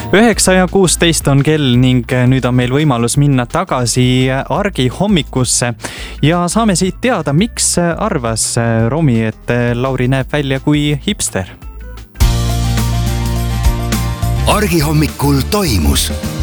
9:16 on kell ning nüüd on meil võimalus minna tagasi Argi hommikusse ja saame siit teada, miks arvas Romi, et Lauri näeb välja kui hipster. Argi hommikul toimus.